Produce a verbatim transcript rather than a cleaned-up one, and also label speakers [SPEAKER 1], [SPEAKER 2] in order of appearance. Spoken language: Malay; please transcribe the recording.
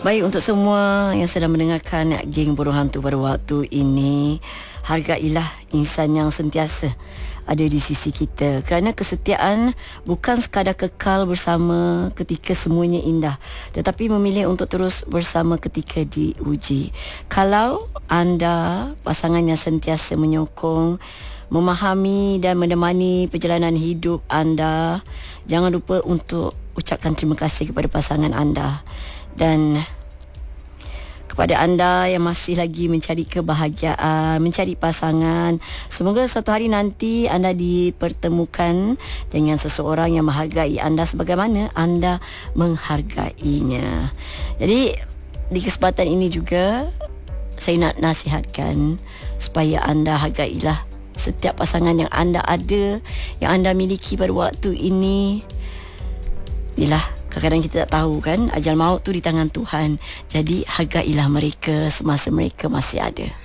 [SPEAKER 1] Baik, untuk semua yang sedang mendengarkan Geng Burung Hantu pada waktu ini, hargailah insan yang sentiasa ada di sisi kita, kerana kesetiaan bukan sekadar kekal bersama ketika semuanya indah, tetapi memilih untuk terus bersama ketika diuji. Kalau anda pasangan yang sentiasa menyokong, memahami dan menemani perjalanan hidup anda, jangan lupa untuk ucapkan terima kasih kepada pasangan anda. Dan kepada anda yang masih lagi mencari kebahagiaan, mencari pasangan, semoga suatu hari nanti anda dipertemukan dengan seseorang yang menghargai anda sebagaimana anda menghargainya. Jadi di kesempatan ini juga saya nak nasihatkan supaya anda hargailah setiap pasangan yang anda ada, yang anda miliki pada waktu ini. Yalah, kadang-kadang kita tak tahu kan, ajal maut tu di tangan Tuhan. Jadi hargailah mereka semasa mereka masih ada.